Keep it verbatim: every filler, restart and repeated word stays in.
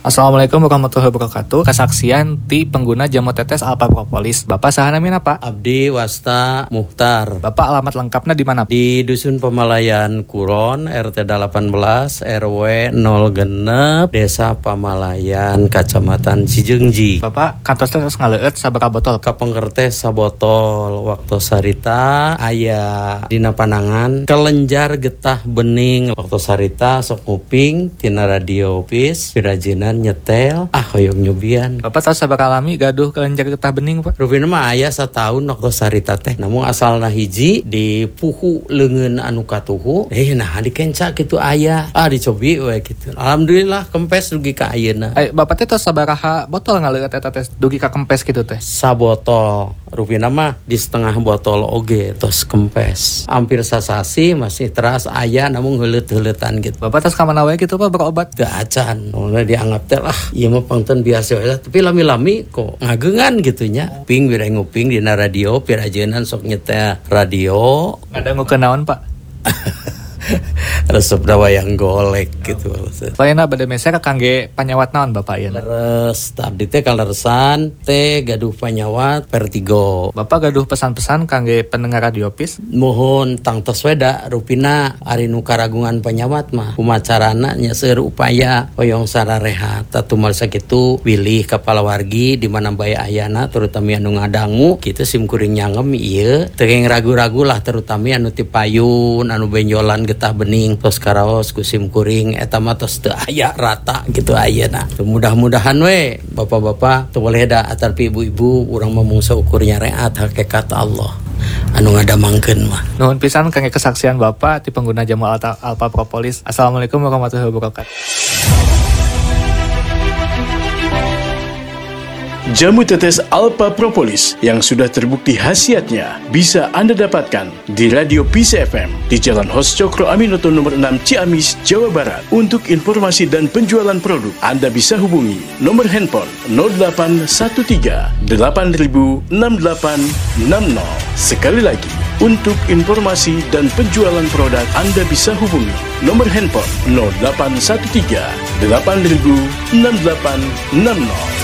Assalamualaikum warahmatullahi wabarakatuh. Kesaksian ti pengguna jamu tetes Alpha Propolis. Bapak saha namina Pak? Abdi Wasta Muhtar. Bapak alamat lengkapnya di mana? Di Dusun Pamalayan Kuron, R T delapan belas, R W nol genep, Desa Pamalayan, Kacamatan Cijeungji. Bapak kantos terus ngaleut sabaraha botol? Kapengker sabotol waktu sarita aya dina panangan kelenjar getah bening waktu sarita sok nguping tina radio pis pirajinan nyetel ah hoyong nyubian. Bapak tahu sabaraha lami gaduh kelenjar getah bening Pak? Rupina mah aya satahun waktu sarita teh namun asalna hiji di puhu leungeun anu katuhu eh nah dikenca kitu aya ah dicobi we kitu. Alhamdulillah kempes dugi ka ayeuna. Eh Bapak teh tos sabaraha botol ngaleut eta teh dugi ka kempes kitu teh? Sabotol. Rupina mah di setengah botol oge tos kempes. Hampir sasasi masih teras aya namun heuleut-heuleutan gitu. Bapak tos ka mana wae kitu Pak berobat? Teu acan. Mulai dianggap teh lah ieu mah pangten biasa we tapi lami-lami kok ngageungan gitu nya. Ping bira nguping dina radio pirajeunan sok nyetel radio. Ngadangukeun naon Pak? Resep wayang golek gitu. Lainna bade meser kangge panyawat naon Bapak ieu? Leres tadi teh kaleresan teh gaduh panyawat Vertigo. Bapak gaduh pesan-pesan kangge pendengar radio pis? Mohon tangtos weda rupina ari nu karagungan panyawat mah kumacarana nya seueur upaya hoyong sararehat tatumal sakitu pilih kepala wargi di mana bae ayana terutama anu ngadangu kitu simkuring nyangem ieu teu ragu-ragu lah terutama anu ti payun anu benjolan getah bening tos karaos ku simkuring eta mah tos teu aya rata gitu ayeuna. Mudah-mudahan we bapak-bapak teu boleh da atarpi ibu-ibu urang mah saukur nyareat hakikat Allah anu ngadamangkeun mah. Nuhun pisan kangge kesaksian Bapak ti pengguna jamu Alpha Propolis. Assalamualaikum warahmatullahi wabarakatuh. Jamu tetes Alpha Propolis yang sudah terbukti khasiatnya bisa Anda dapatkan di Radio Peace F M di Jalan Hos Cokro Aminoto nomor enam Ciamis, Jawa Barat. Untuk informasi dan penjualan produk, Anda bisa hubungi nomor handphone nol delapan satu tiga delapan nol enam delapan enam nol. Sekali lagi, untuk informasi dan penjualan produk, Anda bisa hubungi nomor handphone nol delapan satu tiga delapan nol enam delapan enam nol.